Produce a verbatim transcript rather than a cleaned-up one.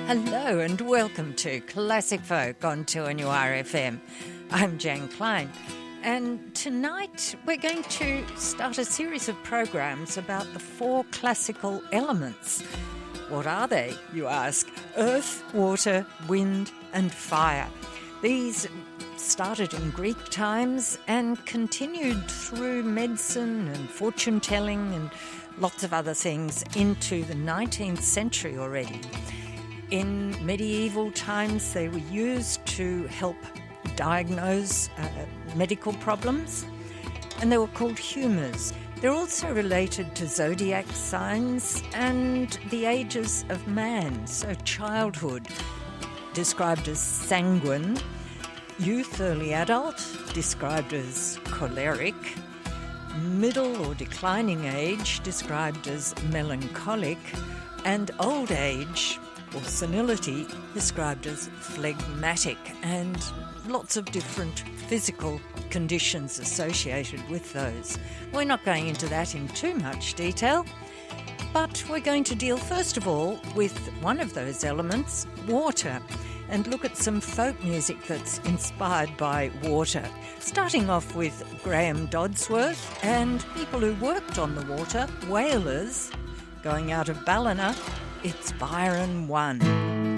Hello and welcome to Classic Folk on two N U R F M. I'm Jan Klein, and tonight we're going to start a series of programs about the four classical elements. What are they, you ask? Earth, water, wind and fire. These started in Greek times and continued through medicine and fortune-telling and lots of other things into the nineteenth century already. In medieval times, they were used to help diagnose uh, medical problems, and they were called humours. They're also related to zodiac signs and the ages of man, so childhood, described as sanguine, youth, early adult, described as choleric, middle or declining age, described as melancholic, and old age, or senility, described as phlegmatic, and lots of different physical conditions associated with those. We're not going into that in too much detail, but we're going to deal first of all with one of those elements, water, and look at some folk music that's inspired by water. Starting off with Graham Dodsworth and people who worked on the water, whalers, going out of Ballina. It's Byron one.